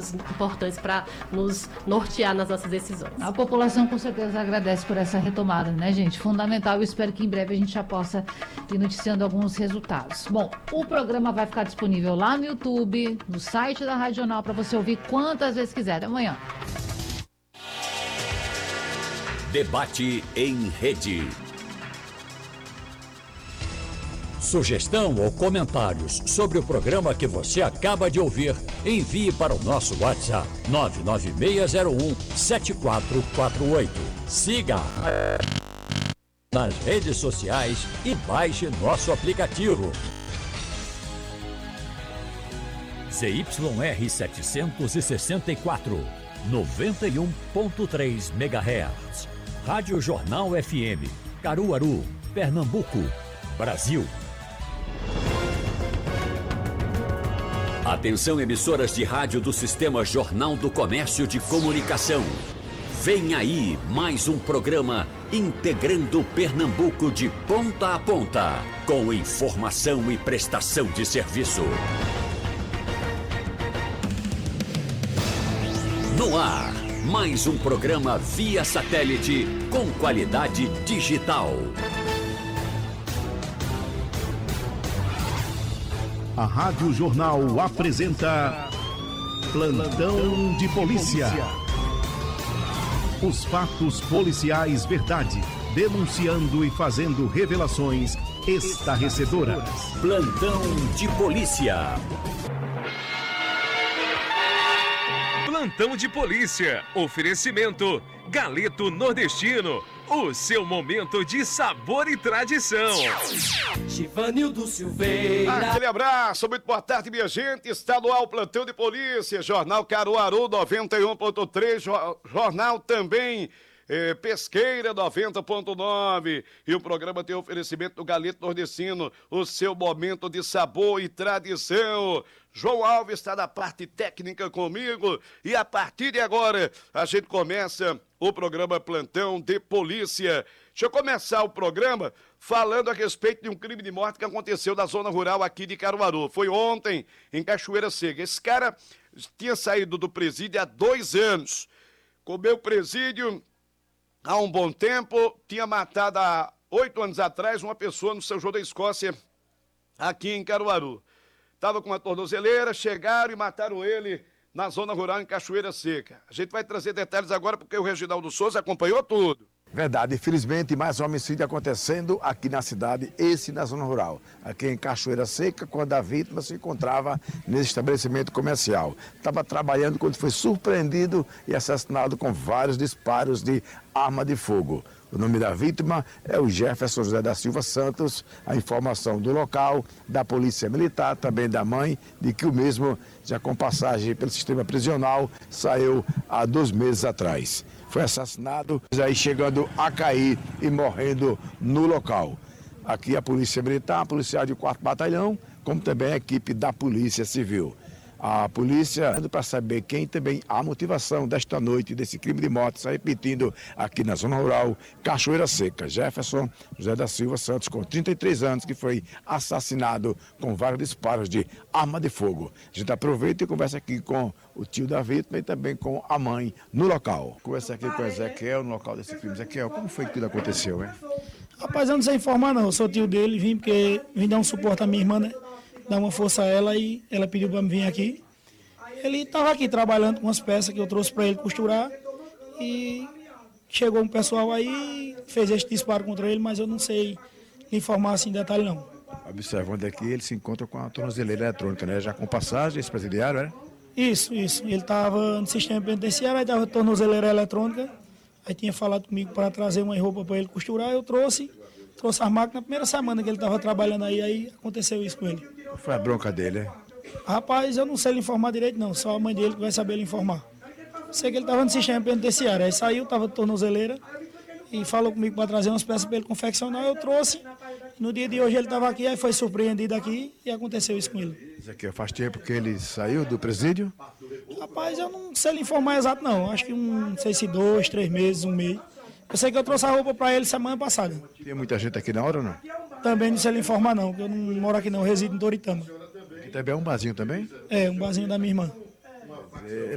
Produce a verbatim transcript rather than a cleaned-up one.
dados importantes para nos nortear nas nossas decisões. A população com certeza agradece por essa retomada, né, gente? Fundamental. Eu espero que em breve a gente já possa ir noticiando alguns resultados. Bom, o programa vai ficar disponível lá no YouTube, no site da Rádio Jornal, para você ouvir quantas vezes quiser. Até amanhã. Debate em rede. Sugestão ou comentários sobre o programa que você acaba de ouvir, envie para o nosso WhatsApp nove nove seis zero um sete quatro quatro oito. Siga nas redes sociais e baixe nosso aplicativo. Z Y R setecentos e sessenta e quatro, noventa e um ponto três megahertz. Rádio Jornal F M, Caruaru, Pernambuco, Brasil. Atenção, emissoras de rádio do Sistema Jornal do Comércio de Comunicação. Vem aí mais um programa integrando Pernambuco de ponta a ponta, com informação e prestação de serviço. No ar, mais um programa via satélite com qualidade digital. A Rádio Jornal apresenta Plantão de Polícia. Os fatos policiais verdade, denunciando e fazendo revelações estarrecedoras. Plantão de Polícia. Plantão de Polícia. Oferecimento Galeto Nordestino. O seu momento de sabor e tradição. Givanildo Silveira. Aquele abraço, muito boa tarde, minha gente. Está no ar o Plantão de Polícia, Jornal Caruaru noventa e um ponto três, jornal também é, Pesqueira noventa ponto nove. E o programa tem oferecimento do Galeto Nordestino, o seu momento de sabor e tradição. João Alves está na parte técnica comigo e a partir de agora a gente começa o programa Plantão de Polícia. Deixa eu começar o programa falando a respeito de um crime de morte que aconteceu na zona rural aqui de Caruaru. Foi ontem, em Cachoeira Seca. Esse cara tinha saído do presídio há dois anos. Comeu presídio há um bom tempo, tinha matado há oito anos atrás uma pessoa no São João da Escócia, aqui em Caruaru. Estava com uma tornozeleira, chegaram e mataram ele na zona rural em Cachoeira Seca. A gente vai trazer detalhes agora porque o Reginaldo Souza acompanhou tudo. Verdade, infelizmente mais um homicídio acontecendo aqui na cidade, esse na zona rural, aqui em Cachoeira Seca, quando a vítima se encontrava nesse estabelecimento comercial. Estava trabalhando quando foi surpreendido e assassinado com vários disparos de arma de fogo. O nome da vítima é o Jefferson José da Silva Santos. A informação do local, da Polícia Militar, também da mãe, de que o mesmo, já com passagem pelo sistema prisional, saiu há dois meses atrás. Foi assassinado, aí chegando a cair e morrendo no local. Aqui a Polícia Militar, a policial de quarto Batalhão, como também a equipe da Polícia Civil. A polícia, para saber quem também a motivação desta noite, desse crime de morte, está repetindo aqui na zona rural, Cachoeira Seca. Jefferson José da Silva Santos, com trinta e três anos, que foi assassinado com vários disparos de arma de fogo. A gente aproveita e conversa aqui com o tio da vítima e também com a mãe no local. Conversa aqui com o Ezequiel no local desse crime. Ezequiel, como foi que tudo aconteceu, hein? Rapaz, eu não sei informar não, eu sou tio dele, vim porque vim dar um suporte à minha irmã, né? Dar uma força a ela e ela pediu para me vir aqui. Ele estava aqui trabalhando com as peças que eu trouxe para ele costurar e chegou um pessoal aí, fez este disparo contra ele, mas eu não sei informar assim em detalhe não. Observando aqui, ele se encontra com a tornozeleira eletrônica, né? Já com passagem, esse presidiário, né? Isso, isso. Ele estava no sistema penitenciário, aí estava tornozeleira eletrônica, aí tinha falado comigo para trazer uma roupa para ele costurar, eu trouxe, trouxe as máquinas na primeira semana que ele estava trabalhando aí, aí aconteceu isso com ele. Foi a bronca dele, né? Rapaz, eu não sei lhe informar direito não, só a mãe dele que vai saber lhe informar. Sei que ele estava no sistema penitenciário, aí saiu, estava de tornozeleira e falou comigo para trazer umas peças para ele confeccionar, eu trouxe. No dia de hoje ele estava aqui, aí foi surpreendido aqui e aconteceu isso com ele. Isso aqui faz tempo que ele saiu do presídio? Rapaz, eu não sei lhe informar exato não, acho que um, não sei se dois, três meses, um mês. Eu sei que eu trouxe a roupa para ele semana passada. Tinha muita gente aqui na hora ou não? Também não sei lhe informar não, porque eu não moro aqui não, eu resido em Toritama. Aqui também é um barzinho também? É, um barzinho da minha irmã.